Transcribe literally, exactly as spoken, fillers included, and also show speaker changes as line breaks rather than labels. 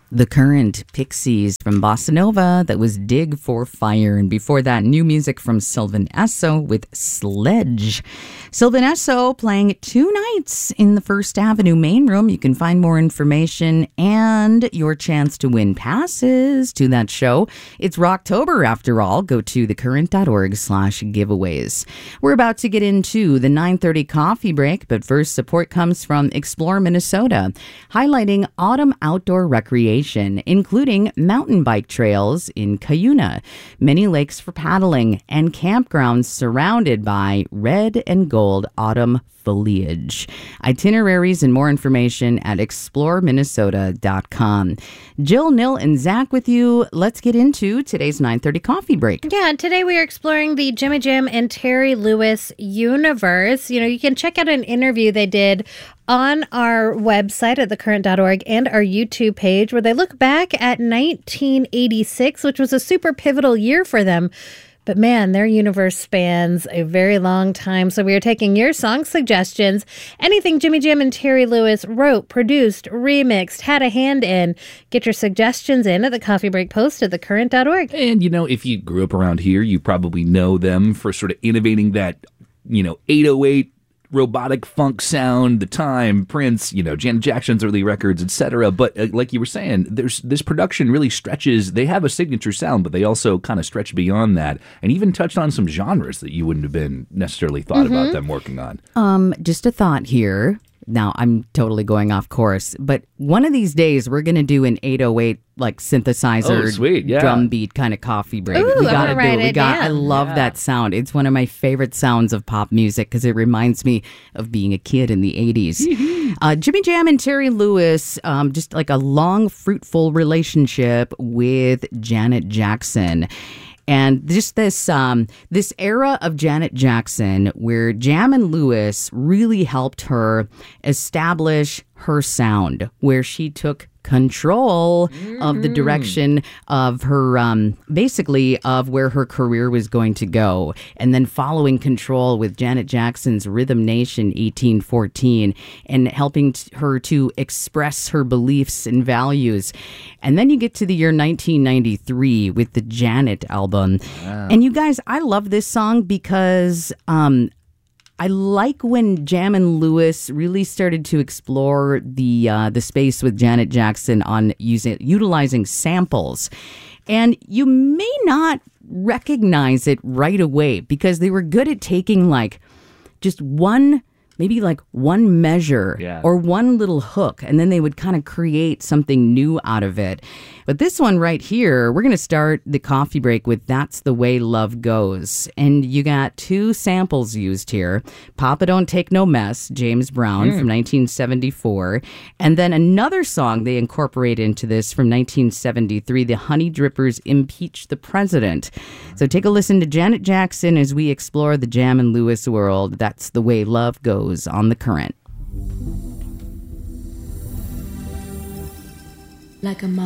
The Current, Pixies from Bossa Nova. That was Dig for Fire. And before that, new music from Sylvan Esso with Sledge. Sylvan Esso playing two nights in the First Avenue main room. You can find more information and your chance to win passes to that show. It's Rocktober after all. Go to thecurrent.org slash giveaways. We're about to get into the nine thirty coffee break, but first support comes from Explore Minnesota, highlighting autumn outdoor recreation, including mountain bike trails in Cuyuna, many lakes for paddling, and campgrounds surrounded by red and gold autumn foliage. Itineraries and more information at explore minnesota dot com. Jill, Nil, and Zach with you. Let's get into today's nine thirty coffee break.
Yeah, today we are exploring the Jimmy Jam and Terry Lewis universe. You know, you can check out an interview they did on our website at the current dot org and our YouTube page where they look back at nineteen eighty-six, which was a super pivotal year for them. But man, their universe spans a very long time. So we are taking your song suggestions. Anything Jimmy Jam and Terry Lewis wrote, produced, remixed, had a hand in. Get your suggestions in at the Coffee Break Post at the current dot org.
And, you know, if you grew up around here, you probably know them for sort of innovating that, you know, eight oh eight robotic funk sound, the time, Prince, you know, Janet Jackson's early records, et cetera. But uh, like you were saying, there's this production really stretches. They have a signature sound, but they also kind of stretch beyond that and even touched on some genres that you wouldn't have been necessarily thought mm-hmm. about them working on.
Um, just a thought here. Now, I'm totally going off course, but one of these days we're going to do an eight oh eight like synthesizer
oh, sweet. Yeah.
drum beat kind of coffee break.
Ooh,
we got to do it. We
it
got.
down.
I love
yeah.
that sound. It's one of my favorite sounds of pop music because it reminds me of being a kid in the eighties. uh, Jimmy Jam and Terry Lewis, um, just like a long, fruitful relationship with Janet Jackson. And just this um, this era of Janet Jackson where Jam and Lewis really helped her establish her sound, where she took control mm-hmm. of the direction of her, um, basically of where her career was going to go. And then following control with Janet Jackson's Rhythm Nation eighteen fourteen and helping t- her to express her beliefs and values. And then you get to the year nineteen ninety-three with the Janet album. Wow. And you guys, I love this song because um, I like when Jam and Lewis really started to explore the uh, the space with Janet Jackson on using utilizing samples. And you may not recognize it right away because they were good at taking like just one, maybe like one measure
yeah.
or one little hook, and then they would kind of create something new out of it. But this one right here, we're going to start the coffee break with That's the Way Love Goes. And you got two samples used here. Papa Don't Take No Mess, James Brown mm. from nineteen seventy-four. And then another song they incorporate into this from nineteen seventy-three, the Honey Drippers Impeach the President. So take a listen to Janet Jackson as we explore the Jam and Lewis world. That's the Way Love Goes on The Current.
Like a